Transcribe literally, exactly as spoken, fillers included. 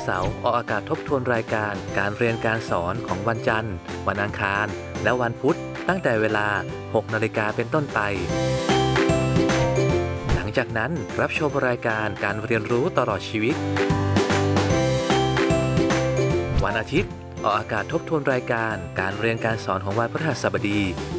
เสาร์ออกอากาศทบทวนรายการการเรียนการสอนของวันจันทร์วันอังคารและวันพุธตั้งแต่เวลา หกนาฬิกาเป็นต้นไปหลังจากนั้นรับชมรายการการเรียนรู้ตลอดชีวิตวันอาทิตย์ออกอากาศทบทวนรายการการเรียนการสอนของวันพฤหัสบดี